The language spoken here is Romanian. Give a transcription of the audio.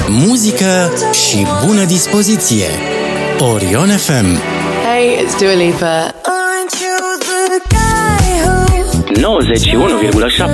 muzică și bună dispoziție. Orion FM. Hey, it's Dua Lipa. 91,7